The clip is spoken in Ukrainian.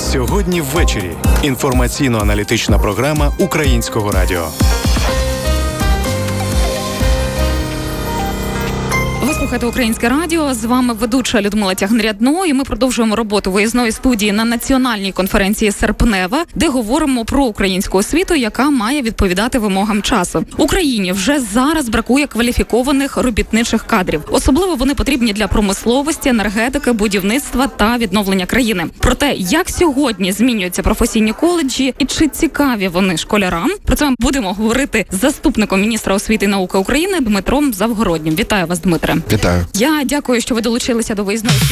Сьогодні ввечері. Інформаційно-аналітична програма Українського радіо. Ви слухаєте Українське радіо, з вами ведуча Людмила Тягнерядно, і ми продовжуємо роботу виїзної студії на національній конференції «Серпнева», де говоримо про українську освіту, яка має відповідати вимогам часу. Україні вже зараз бракує кваліфікованих робітничих кадрів. Особливо вони потрібні для промисловості, енергетики, будівництва та відновлення країни. Про те, як сьогодні змінюються професійні коледжі і чи цікаві вони школярам, про це ми будемо говорити з заступником міністра освіти і науки України Дмитром Завгороднім. Вітаю вас, Дмитре. Вітаю. Я дякую, що ви долучилися до виїзної